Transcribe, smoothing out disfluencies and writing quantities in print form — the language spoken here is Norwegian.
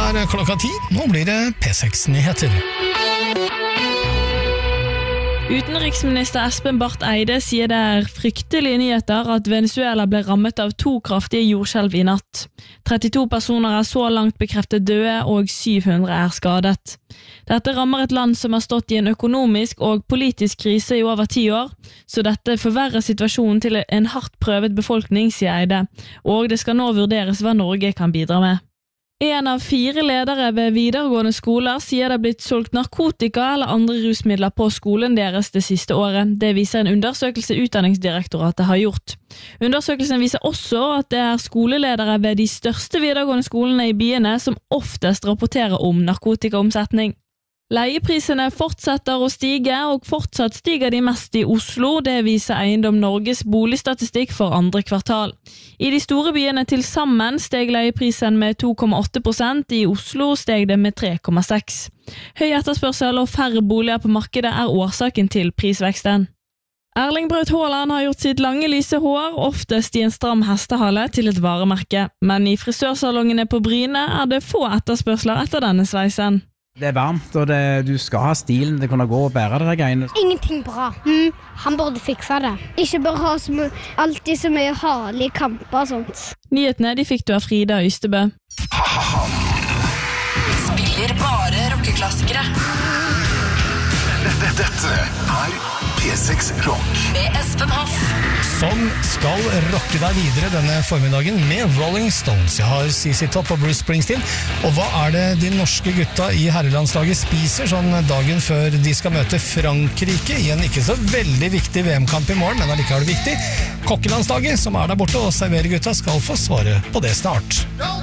klokka 10. Nå blir det P6-nyheter. Utenriksminister Espen Barth Eide sier det fryktelige nyheter at Venezuela ble rammet av 2 kraftige jordskjelv i natt. 32 personer så langt bekreftet døde og 700 skadet. Dette rammer et land som har stått i en økonomisk og politisk krise i over 10 år, så dette forverrer situasjonen til en hardt prøvet befolkning, sier Eide, og det skal nå vurderes hva Norge kan bidra med. En av 4 ledere ved videregående skoler sier det har blitt solgt narkotika eller andre rusmidler på skolen deres det siste året. Det viser en undersøkelse Utdanningsdirektoratet har gjort. Undersøkelsen viser også at det skoleledere ved de største videregående skolene i byene som oftest rapporterer om narkotikaomsetning. Leieprisene fortsetter å stige, og fortsatt stiger de mest i Oslo. Det viser Eiendom Norges boligstatistikk for 2. kvartal. I de store byene til sammen steg leieprisen med 2,8%, i Oslo steg det med 3,6%. Høy etterspørsel og færre boliger på markedet årsaken til prisveksten. Erling Braut Haaland har gjort sitt lange lyse hår, oftest i en stram hestehale, til et varemerke. Men i frisørsalongene på Bryne det få etterspørsler etter denne sveisen. Det varmt, og du skal ha stilen til å kunne gå og bære det der greiene. Ingenting bra. Han burde fikse det. Ikke bare ha alltid så mye harlige kamper og sånt. Nyhetene fikk du av Frida Ystebø. Spiller bare rockeklassikere. Dette P6 Rock med Espen Hoff, Som skal rocke deg videre denne formiddagen med Rolling Stones. Jeg har CC Top og Bruce Springsteen. Og hva det de norske gutta i herrelandslaget spiser sånn dagen før de skal møte Frankrike i en ikke så veldig viktig VM-kamp i morgen, men allikevel viktig? Kokkelandslaget som der borte og serverer gutta skal få svare på det snart.